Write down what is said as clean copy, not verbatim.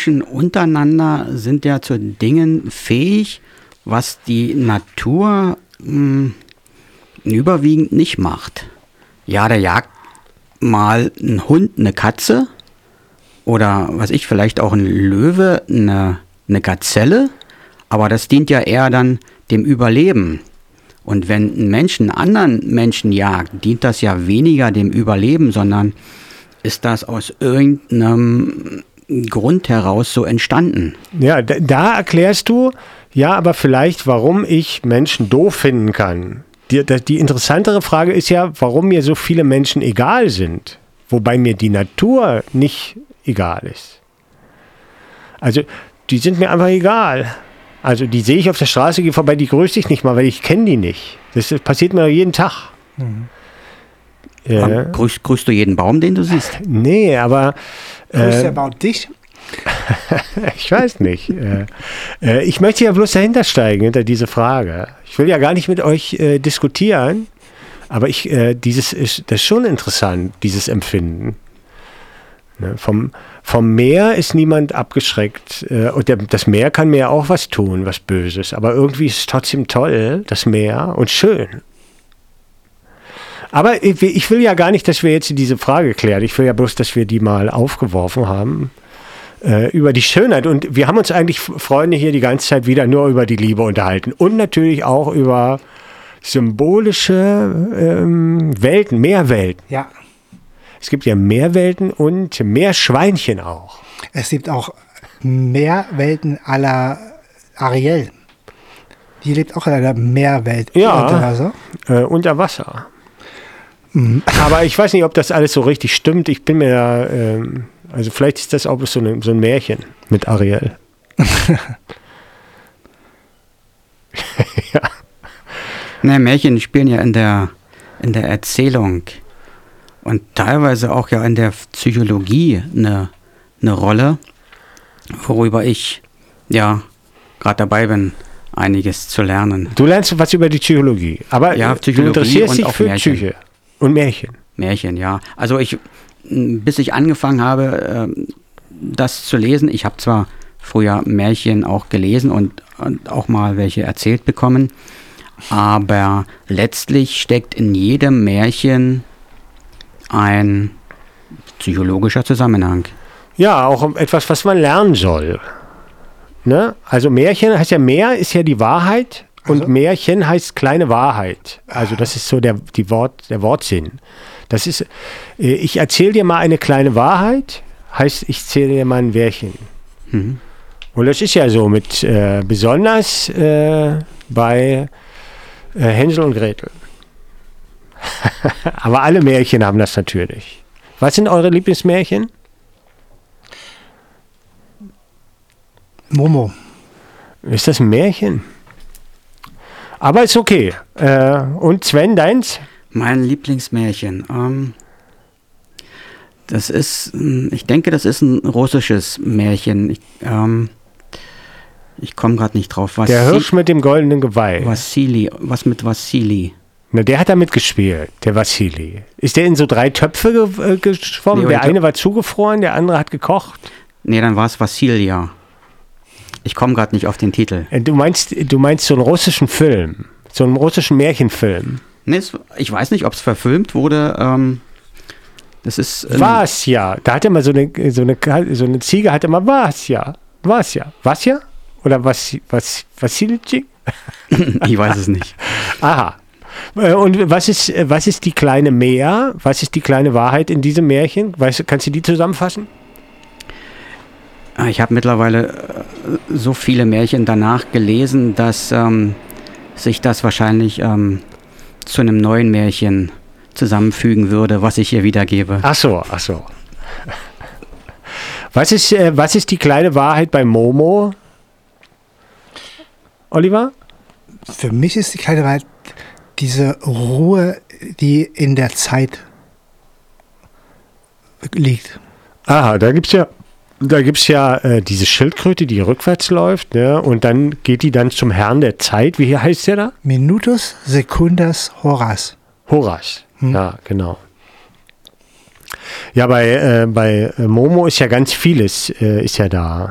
Menschen untereinander sind ja zu Dingen fähig, was die Natur überwiegend nicht macht. Ja, da jagt mal ein Hund eine Katze oder was ich, vielleicht auch ein Löwe eine Gazelle, aber das dient ja eher dann dem Überleben. Und wenn ein Mensch einen anderen Menschen jagt, dient das ja weniger dem Überleben, sondern ist das aus irgendeinem Grund heraus so entstanden. Ja, da erklärst du, ja, aber vielleicht, warum ich Menschen doof finden kann. Die interessantere Frage ist ja, warum mir so viele Menschen egal sind, wobei mir die Natur nicht egal ist. Also, die sind mir einfach egal. Also, die sehe ich auf der Straße, gehe vorbei, die grüße ich nicht mal, weil ich kenne die nicht. Das passiert mir jeden Tag. Mhm. Grüßt du jeden Baum, den du siehst? Nee, aber... Grüßt der Baum dich? Ich weiß nicht. Ich möchte ja bloß dahinter steigen, hinter diese Frage. Ich will ja gar nicht mit euch diskutieren, aber das ist schon interessant, dieses Empfinden. Ne, vom Meer ist niemand abgeschreckt. Und das Meer kann mir ja auch was tun, was Böses. Aber irgendwie ist es trotzdem toll, das Meer, und schön. Aber ich will ja gar nicht, dass wir jetzt diese Frage klären. Ich will ja bloß, dass wir die mal aufgeworfen haben. Über die Schönheit. Und wir haben uns eigentlich, Freunde, hier die ganze Zeit wieder nur über die Liebe unterhalten. Und natürlich auch über symbolische Welten, Meerwelten. Ja. Es gibt ja Meerwelten und Meerschweinchen auch. Es gibt auch Meerwelten à la Ariel. Die lebt auch in einer Meerwelt unter Wasser. Unter Wasser. Mhm. Aber ich weiß nicht, ob das alles so richtig stimmt. Ich bin mir also vielleicht ist das auch so ein Märchen mit Ariel. Ja. Ne, Märchen spielen ja in der Erzählung und teilweise auch ja in der Psychologie eine Rolle, worüber ich ja gerade dabei bin, einiges zu lernen. Du lernst was über die Psychologie, aber ja, du interessierst dich für Märchen. Psyche und Märchen. Märchen, ja. Also bis ich angefangen habe, das zu lesen, ich habe zwar früher Märchen auch gelesen und auch mal welche erzählt bekommen, aber letztlich steckt in jedem Märchen ein psychologischer Zusammenhang. Ja, auch etwas, was man lernen soll. Ne? Also Märchen heißt ja, Meer ist ja die Wahrheit und Märchen heißt kleine Wahrheit. Also das ist so der Wortsinn. Das ist, ich erzähle dir mal eine kleine Wahrheit, heißt, ich erzähle dir mal ein Märchen. Mhm. Und das ist ja so mit, besonders bei Hänsel und Gretel. Aber alle Märchen haben das natürlich. Was sind eure Lieblingsmärchen? Momo. Ist das ein Märchen? Aber ist okay. Und Sven, deins? Mein Lieblingsmärchen. Das ist, ich denke, das ist ein russisches Märchen. Ich komme gerade nicht drauf. Der Hirsch mit dem goldenen Geweih. Wassili. Was mit Wassili? Na, der hat da mitgespielt, der Wassili. Ist der in so 3 Töpfe geschwommen? Der eine war zugefroren, der andere hat gekocht? Nee, dann war es Wassilia. Ich komme gerade nicht auf den Titel. Du meinst so einen russischen Film, so einen russischen Märchenfilm? Nee, ich weiß nicht, ob es verfilmt wurde. Das ist... Vasja. Da hat er mal so eine Ziege, hat er mal Vasja. Vasja? Oder Vassilci? Ich weiß es nicht. Aha. Und was ist die kleine Meer? Was ist die kleine Wahrheit in diesem Märchen? Kannst du die zusammenfassen? Ich habe mittlerweile so viele Märchen danach gelesen, dass sich das wahrscheinlich zu einem neuen Märchen zusammenfügen würde, was ich hier wiedergebe. Ach so. Was ist die kleine Wahrheit bei Momo? Oliver? Für mich ist die kleine Wahrheit diese Ruhe, die in der Zeit liegt. Aha, da gibt's ja diese Schildkröte, die rückwärts läuft, ne? Und dann geht die dann zum Herrn der Zeit. Wie heißt der da? Minutus secundus horas. Horas, ja, genau. Ja, bei Momo ist ja ganz vieles ist ja da.